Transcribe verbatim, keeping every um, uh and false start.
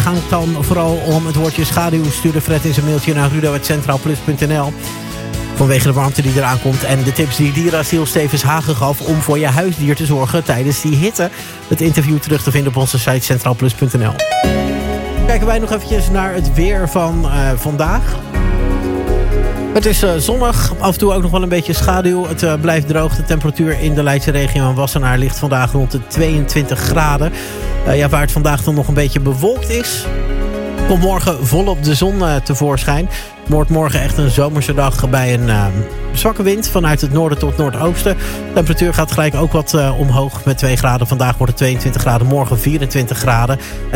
gaan dan vooral om het woordje schaduw. Stuurde Fred in zijn mailtje naar rudo at centraal plus punt n l. Vanwege de warmte die eraan komt en de tips die dierenasiel Stevens Hagen gaf om voor je huisdier te zorgen tijdens die hitte. Het interview terug te vinden op onze site centraal plus punt n l. Kijken wij nog eventjes naar het weer van uh, vandaag. Het is uh, zonnig, af en toe ook nog wel een beetje schaduw. Het uh, blijft droog. De temperatuur in de Leidse regio en Wassenaar ligt vandaag rond de tweeëntwintig graden. Uh, ja, waar het vandaag dan nog een beetje bewolkt is, komt morgen volop de zon uh, tevoorschijn. Het wordt morgen echt een zomerse dag bij een uh, zwakke wind vanuit het noorden tot noordoosten. De temperatuur gaat gelijk ook wat uh, omhoog met twee graden. Vandaag wordt het tweeëntwintig graden, morgen vierentwintig graden. En